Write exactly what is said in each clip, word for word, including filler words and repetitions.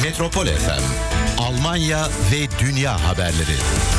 Metropol F M, Almanya ve dünya haberleri.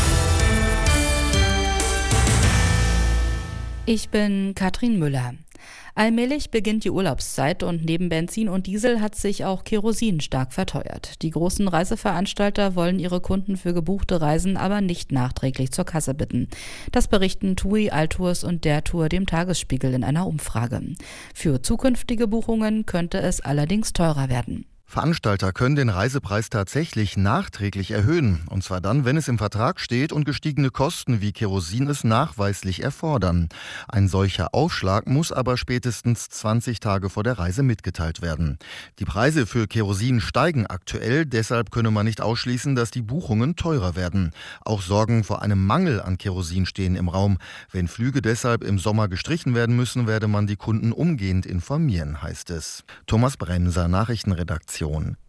Ich bin Katrin Müller. Allmählich beginnt die Urlaubszeit und neben Benzin und Diesel hat sich auch Kerosin stark verteuert. Die großen Reiseveranstalter wollen ihre Kunden für gebuchte Reisen aber nicht nachträglich zur Kasse bitten. Das berichten TUI, Altours und der Tour dem Tagesspiegel in einer Umfrage. Für zukünftige Buchungen könnte es allerdings teurer werden. Veranstalter können den Reisepreis tatsächlich nachträglich erhöhen. Und zwar dann, wenn es im Vertrag steht und gestiegene Kosten wie Kerosin es nachweislich erfordern. Ein solcher Aufschlag muss aber spätestens zwanzig Tage vor der Reise mitgeteilt werden. Die Preise für Kerosin steigen aktuell, deshalb könne man nicht ausschließen, dass die Buchungen teurer werden. Auch Sorgen vor einem Mangel an Kerosin stehen im Raum. Wenn Flüge deshalb im Sommer gestrichen werden müssen, werde man die Kunden umgehend informieren, heißt es. Thomas Bremser, Nachrichtenredaktion.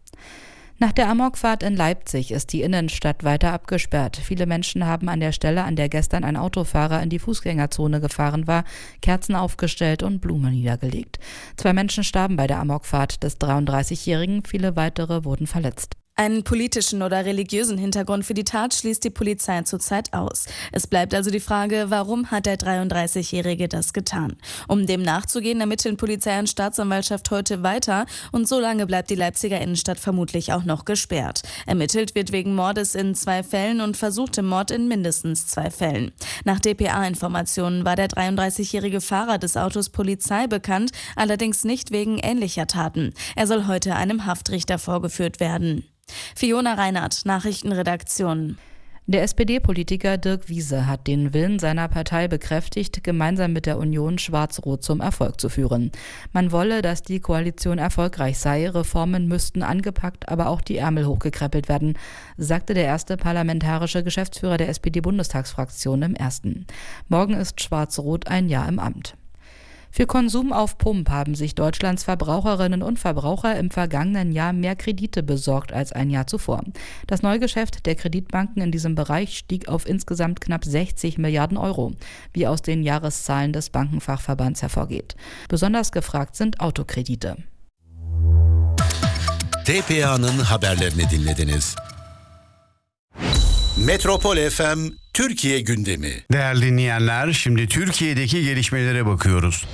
Nach der Amokfahrt in Leipzig ist die Innenstadt weiter abgesperrt. Viele Menschen haben an der Stelle, an der gestern ein Autofahrer in die Fußgängerzone gefahren war, Kerzen aufgestellt und Blumen niedergelegt. Zwei Menschen starben bei der Amokfahrt des dreiunddreißigjährigen, viele weitere wurden verletzt. Einen politischen oder religiösen Hintergrund für die Tat schließt die Polizei zurzeit aus. Es bleibt also die Frage, warum hat der dreiunddreißigjährige das getan? Um dem nachzugehen, ermitteln Polizei und Staatsanwaltschaft heute weiter und so lange bleibt die Leipziger Innenstadt vermutlich auch noch gesperrt. Ermittelt wird wegen Mordes in zwei Fällen und versuchtem Mord in mindestens zwei Fällen. Nach D P A-Informationen war der dreiunddreißigjährige Fahrer des Autos Polizei bekannt, allerdings nicht wegen ähnlicher Taten. Er soll heute einem Haftrichter vorgeführt werden. Fiona Reinhardt, Nachrichtenredaktion. Der S P D-Politiker Dirk Wiese hat den Willen seiner Partei bekräftigt, gemeinsam mit der Union Schwarz-Rot zum Erfolg zu führen. Man wolle, dass die Koalition erfolgreich sei, Reformen müssten angepackt, aber auch die Ärmel hochgekrempelt werden, sagte der erste parlamentarische Geschäftsführer der S P D-Bundestagsfraktion im Ersten. Morgen ist Schwarz-Rot ein Jahr im Amt. Für Konsum auf Pump haben sich Deutschlands Verbraucherinnen und Verbraucher im vergangenen Jahr mehr Kredite besorgt als ein Jahr zuvor. Das Neugeschäft der Kreditbanken in diesem Bereich stieg auf insgesamt knapp sechzig Milliarden Euro, wie aus den Jahreszahlen des Bankenfachverbands hervorgeht. Besonders gefragt sind Autokredite. T P A'nın haberlerini dinlediniz. Metropol F M Türkiye gündemi. Değerli dinleyenler, şimdi Türkiye'deki gelişmelere bakıyoruz.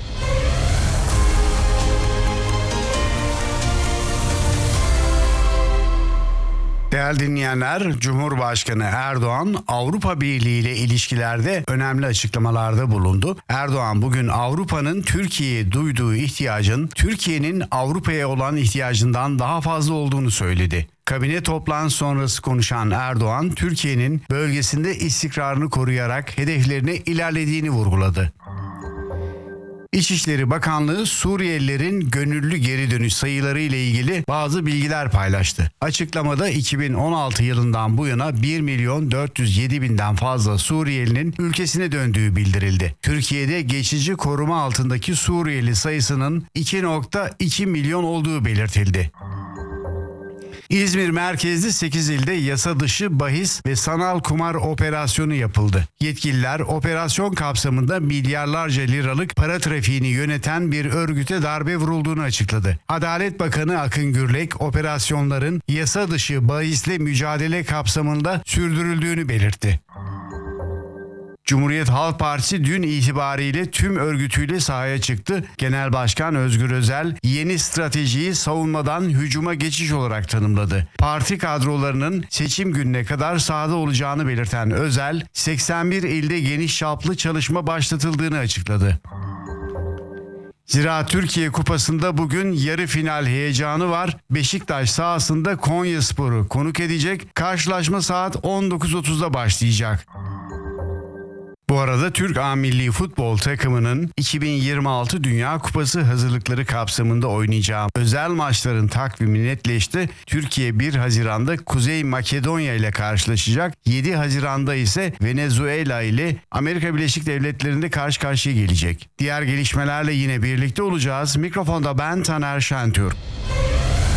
Değerli dinleyenler, Cumhurbaşkanı Erdoğan Avrupa Birliği ile ilişkilerde önemli açıklamalarda bulundu. Erdoğan bugün Avrupa'nın Türkiye'ye duyduğu ihtiyacın Türkiye'nin Avrupa'ya olan ihtiyacından daha fazla olduğunu söyledi. Kabine toplantısı sonrası konuşan Erdoğan, Türkiye'nin bölgesinde istikrarını koruyarak hedeflerine ilerlediğini vurguladı. İçişleri Bakanlığı Suriyelilerin gönüllü geri dönüş sayıları ile ilgili bazı bilgiler paylaştı. Açıklamada iki bin on altı yılından bu yana bir milyon dört yüz yedi binden fazla Suriyelinin ülkesine döndüğü bildirildi. Türkiye'de geçici koruma altındaki Suriyeli sayısının iki virgül iki milyon olduğu belirtildi. İzmir merkezli sekiz ilde yasa dışı bahis ve sanal kumar operasyonu yapıldı. Yetkililer operasyon kapsamında milyarlarca liralık para trafiğini yöneten bir örgüte darbe vurulduğunu açıkladı. Adalet Bakanı Akın Gürlek operasyonların yasa dışı bahisle mücadele kapsamında sürdürüldüğünü belirtti. Cumhuriyet Halk Partisi dün itibariyle tüm örgütüyle sahaya çıktı. Genel Başkan Özgür Özel yeni stratejiyi savunmadan hücuma geçiş olarak tanımladı. Parti kadrolarının seçim gününe kadar sahada olacağını belirten Özel, seksen bir ilde geniş çaplı çalışma başlatıldığını açıkladı. Zira Türkiye Kupası'nda bugün yarı final heyecanı var. Beşiktaş sahasında Konyaspor'u konuk edecek. Karşılaşma saat on dokuz otuzda başlayacak. Bu arada Türk A Milli Futbol takımının iki bin yirmi altı Dünya Kupası hazırlıkları kapsamında oynayacağı özel maçların takvimi netleşti. Türkiye bir Haziran'da Kuzey Makedonya ile karşılaşacak. yedi Haziran'da ise Venezuela ile Amerika Birleşik Devletleri'nde karşı karşıya gelecek. Diğer gelişmelerle yine birlikte olacağız. Mikrofonda ben Taner Şentürk.